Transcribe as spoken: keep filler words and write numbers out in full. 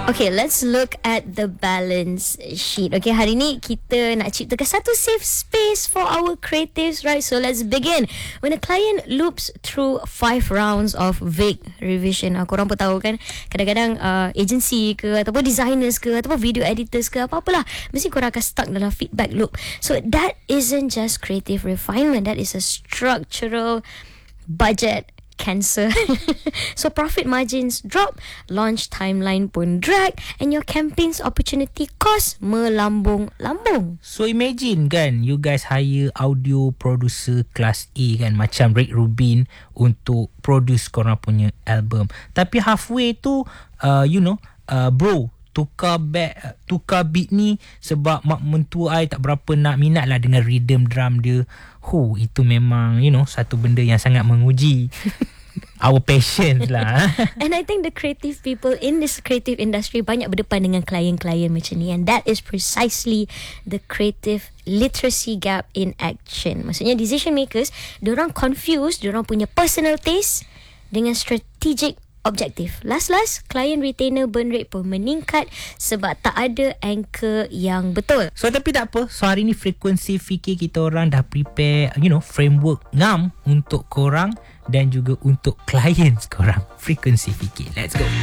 Okay, let's look at the balance sheet. Okay, hari ni kita nak ciptakan satu safe space for our creatives, right? So let's begin. When a client loops through five rounds of vague revision, uh, korang pun tahu kan, kadang-kadang uh, agency ke, ataupun designers ke, ataupun video editors ke, apa-apalah, mesti korang akan stuck dalam feedback loop. So that isn't just creative refinement, that is a structural budget cancer. So profit margins drop, launch timeline pun drag, and your campaign's opportunity cost melambung-lambung. So imagine kan, you guys hire audio producer kelas A kan, macam Rick Rubin untuk produce korang punya album. Tapi halfway tu, uh, you know, uh, bro, tukar back, tukar beat ni sebab mak mentua I tak berapa nak minat lah dengan rhythm drum dia. Huh, itu memang, you know, satu benda yang sangat menguji our patience lah. And I think the creative people in this creative industry banyak berdepan dengan klien-klien macam ni, and that is precisely the creative literacy gap in action. Maksudnya decision makers, diorang confused diorang punya personal taste dengan strategic objektif. Last-last, client retainer burn rate pun meningkat sebab tak ada anchor yang betul. So tapi tak apa, so hari ni frekuensi fikir kita orang dah prepare, you know, framework ngam untuk korang dan juga untuk clients korang. Frekuensi fikir, let's go.